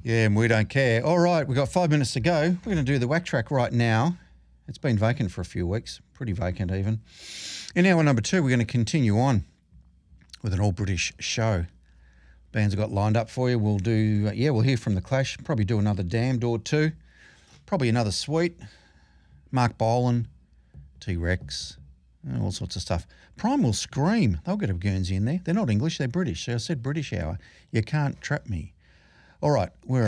Yeah, and we don't care. All right, we've got 5 minutes to go. We're going to do the whack track right now. It's been vacant for a few weeks, pretty vacant even. In hour number 2, we're going to continue on with an all-British show. Bands I've got lined up for you. We'll do, we'll hear from The Clash, probably do another Damned or two, probably another Sweet, Mark Bolan, T-Rex, all sorts of stuff. Primal Scream, they'll get a Guernsey in there. They're not English, they're British. So I said British hour. You can't trap me. All right, we're